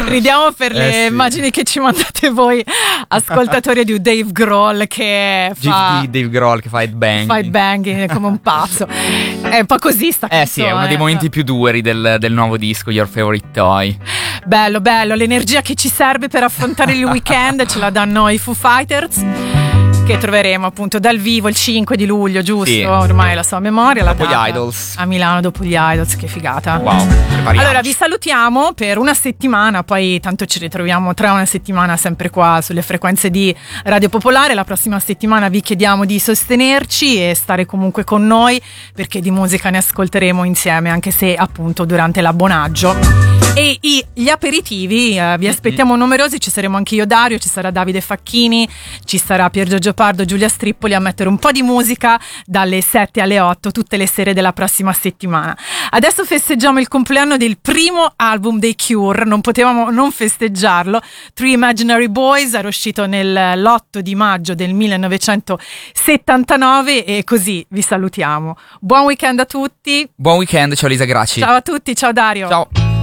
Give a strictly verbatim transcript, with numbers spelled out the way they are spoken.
Ridiamo per Eh, le sì. immagini che ci mandate voi, ascoltatori di Dave Grohl, che fa G- di Dave Grohl che fa headbang. fa headbanging come un pazzo. È un po' così sta Eh sì, è uno dei momenti più duri del, del nuovo disco, Your Favorite Toy. Bello, bello, l'energia che ci serve per affrontare il weekend ce la danno i Foo Fighters, che troveremo appunto dal vivo il cinque di luglio, giusto? Sì. Ormai la sua memoria. La Dopo gli data Idols. a Milano dopo gli Idols, che figata. Wow, prepariamoci. Allora vi salutiamo per una settimana, poi tanto ci ritroviamo tra una settimana sempre qua sulle frequenze di Radio Popolare. La prossima settimana vi chiediamo di sostenerci e stare comunque con noi, perché di musica ne ascolteremo insieme, anche se appunto durante l'abbonaggio. E i, gli aperitivi eh, vi aspettiamo numerosi, ci saremo anche io, Dario, ci sarà Davide Facchini, ci sarà Pier Giorgio Pardo, Giulia Strippoli a mettere un po' di musica dalle sette alle otto tutte le sere della prossima settimana. Adesso festeggiamo il compleanno del primo album dei Cure, non potevamo non festeggiarlo. Three Imaginary Boys era uscito nell'otto di maggio del millenovecentosettantanove e così vi salutiamo. Buon weekend a tutti. Buon weekend, ciao Lisa Gracci. Ciao a tutti, ciao Dario. Ciao.